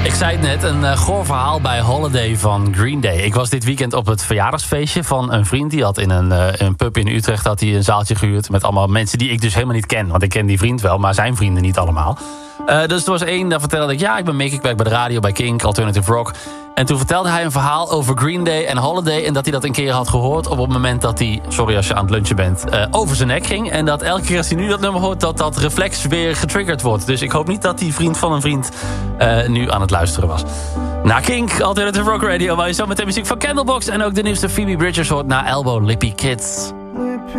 Ik zei het net, een goor verhaal bij Holiday van Green Day. Ik was dit weekend op het verjaardagsfeestje van een vriend. Die had in een pub in Utrecht had hij een zaaltje gehuurd met allemaal mensen die ik dus helemaal niet ken. Want ik ken die vriend wel, maar zijn vrienden niet allemaal. Dus er was één, daar vertelde ik, ik ben Mick, ik werk bij de radio, bij Kink, Alternative Rock. En toen vertelde hij een verhaal over Green Day en Holiday. En dat hij dat een keer had gehoord op het moment dat hij, sorry als je aan het lunchen bent, over zijn nek ging. En dat elke keer als hij nu dat nummer hoort, dat reflex weer getriggerd wordt. Dus ik hoop niet dat die vriend van een vriend nu aan het luisteren was. Na Kink, Alternative Rock Radio, waar je zo met de muziek van Candlebox en ook de nieuwste Phoebe Bridgers hoort na Elbow Lippy Kids.